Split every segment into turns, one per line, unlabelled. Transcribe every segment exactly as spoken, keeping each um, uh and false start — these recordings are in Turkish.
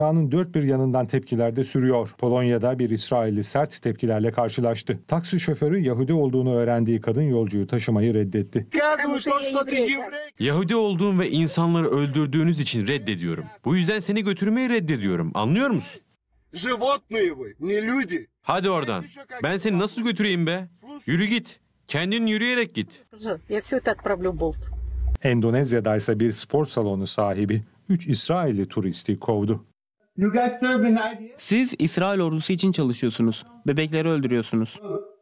Dünyanın dört bir yanından tepkiler de sürüyor. Polonya'da bir İsrailli sert tepkilerle karşılaştı. Taksi şoförü Yahudi olduğunu öğrendiği kadın yolcuyu taşımayı reddetti.
Yahudi olduğum ve insanları öldürdüğünüz için reddediyorum. Bu yüzden seni götürmeyi reddediyorum. Anlıyor musun? Hadi oradan. Ben seni nasıl götüreyim be? Yürü git. Kendin yürüyerek git.
Endonezya'da ise bir spor salonu sahibi üç İsrailli turisti kovdu.
Siz İsrail ordusu için çalışıyorsunuz. Bebekleri öldürüyorsunuz.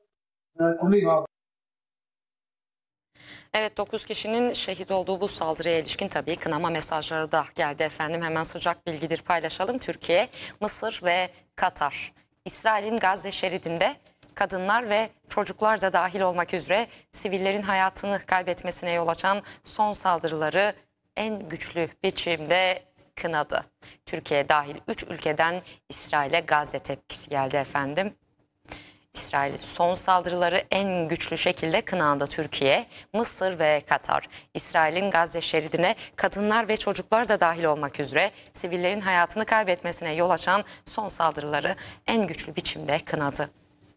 Evet, dokuz kişinin şehit olduğu bu saldırıya ilişkin tabii kınama mesajları da geldi efendim. Hemen sıcak bilgidir paylaşalım. Türkiye, Mısır ve Katar, İsrail'in Gazze şeridinde kadınlar ve çocuklar da dahil olmak üzere sivillerin hayatını kaybetmesine yol açan son saldırıları en güçlü biçimde kınadı. Türkiye dahil üç ülkeden İsrail'e Gazze tepkisi geldi efendim. İsrail'in son saldırıları en güçlü şekilde kınandı Türkiye, Mısır ve Katar. İsrail'in Gazze şeridine kadınlar ve çocuklar da dahil olmak üzere sivillerin hayatını kaybetmesine yol açan son saldırıları en güçlü biçimde kınadı.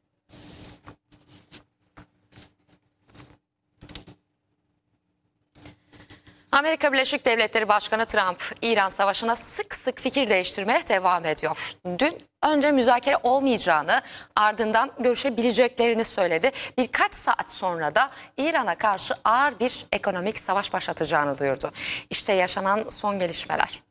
Amerika Birleşik Devletleri Başkanı Trump, İran Savaşı'na sık sık fikir değiştirmeye devam ediyor. Dün önce müzakere olmayacağını, ardından görüşebileceklerini söyledi. Birkaç saat sonra da İran'a karşı ağır bir ekonomik savaş başlatacağını duyurdu. İşte yaşanan son gelişmeler.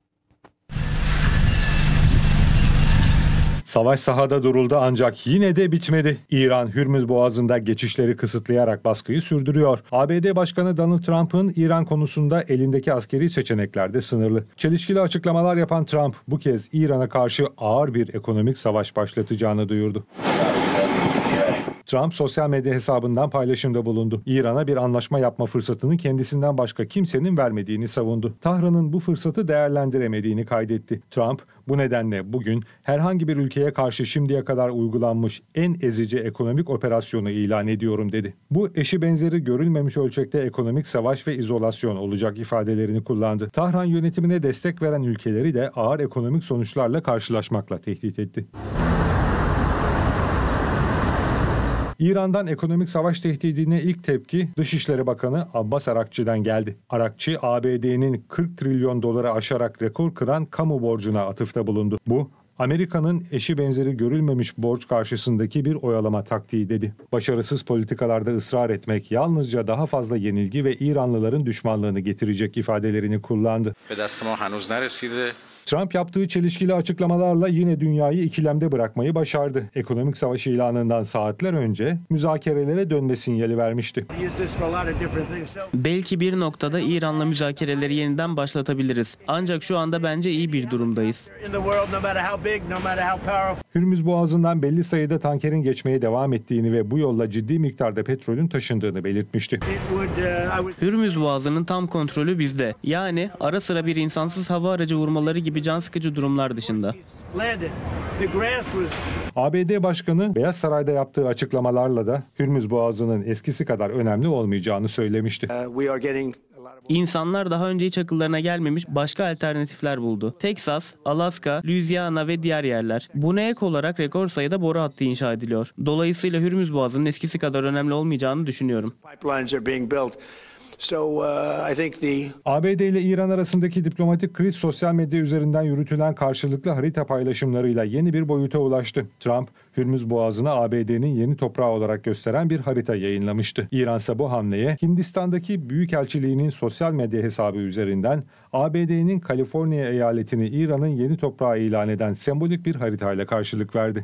Savaş sahada duruldu ancak yine de bitmedi. İran, Hürmüz Boğazı'nda geçişleri kısıtlayarak baskıyı sürdürüyor. A B D Başkanı Donald Trump'ın İran konusunda elindeki askeri seçenekler de sınırlı. Çelişkili açıklamalar yapan Trump bu kez İran'a karşı ağır bir ekonomik savaş başlatacağını duyurdu. Trump sosyal medya hesabından paylaşımda bulundu. İran'a bir anlaşma yapma fırsatını kendisinden başka kimsenin vermediğini savundu. Tahran'ın bu fırsatı değerlendiremediğini kaydetti. Trump bu nedenle bugün herhangi bir ülkeye karşı şimdiye kadar uygulanmış en ezici ekonomik operasyonu ilan ediyorum dedi. Bu eşi benzeri görülmemiş ölçekte ekonomik savaş ve izolasyon olacak ifadelerini kullandı. Tahran yönetimine destek veren ülkeleri de ağır ekonomik sonuçlarla karşılaşmakla tehdit etti. İran'dan ekonomik savaş tehdidine ilk tepki Dışişleri Bakanı Abbas Arakçı'dan geldi. Arakçı, A B D'nin kırk trilyon doları aşarak rekor kıran kamu borcuna atıfta bulundu. Bu, Amerika'nın eşi benzeri görülmemiş borç karşısındaki bir oyalama taktiği dedi. Başarısız politikalarda ısrar etmek yalnızca daha fazla yenilgi ve İranlıların düşmanlığını getirecek ifadelerini kullandı. Trump yaptığı çelişkili açıklamalarla yine dünyayı ikilemde bırakmayı başardı. Ekonomik savaş ilanından saatler önce müzakerelere dönme sinyali vermişti.
Belki bir noktada İran'la müzakereleri yeniden başlatabiliriz. Ancak şu anda bence iyi bir durumdayız.
Hürmüz Boğazı'ndan belli sayıda tankerin geçmeye devam ettiğini ve bu yolla ciddi miktarda petrolün taşındığını belirtmişti.
Hürmüz Boğazı'nın tam kontrolü bizde. Yani ara sıra bir insansız hava aracı vurmaları gibi can sıkıcı durumlar dışında.
A B D Başkanı Beyaz Saray'da yaptığı açıklamalarla da Hürmüz Boğazı'nın eskisi kadar önemli olmayacağını söylemişti.
İnsanlar daha önce hiç akıllarına gelmemiş başka alternatifler buldu. Teksas, Alaska, Louisiana ve diğer yerler. Buna ek olarak rekor sayıda boru hattı inşa ediliyor. Dolayısıyla Hürmüz Boğazı'nın eskisi kadar önemli olmayacağını düşünüyorum.
A B D ile İran arasındaki diplomatik kriz sosyal medya üzerinden yürütülen karşılıklı harita paylaşımlarıyla yeni bir boyuta ulaştı. Trump, Hürmüz Boğazı'nı A B D'nin yeni toprağı olarak gösteren bir harita yayınlamıştı. İran ise bu hamleye Hindistan'daki Büyükelçiliğinin sosyal medya hesabı üzerinden A B D'nin Kaliforniya eyaletini İran'ın yeni toprağı ilan eden sembolik bir haritayla karşılık verdi.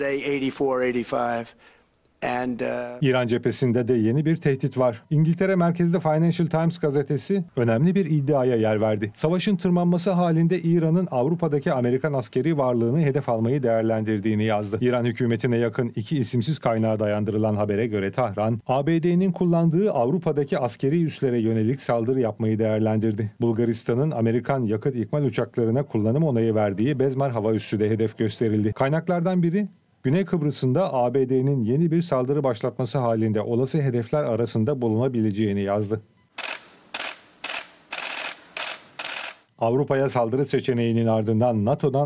And, uh... İran cephesinde de yeni bir tehdit var. İngiltere merkezli Financial Times gazetesi önemli bir iddiaya yer verdi. Savaşın tırmanması halinde İran'ın Avrupa'daki Amerikan askeri varlığını hedef almayı değerlendirdiğini yazdı. İran hükümetine yakın iki isimsiz kaynağa dayandırılan habere göre Tahran, A B D'nin kullandığı Avrupa'daki askeri üslere yönelik saldırı yapmayı değerlendirdi. Bulgaristan'ın Amerikan yakıt ikmal uçaklarına kullanım onayı verdiği Bezmer hava üssü de hedef gösterildi. Kaynaklardan biri, Güney Kıbrıs'ında A B D'nin yeni bir saldırı başlatması halinde olası hedefler arasında bulunabileceğini yazdı. Avrupa'ya saldırı seçeneğinin ardından NATO'dan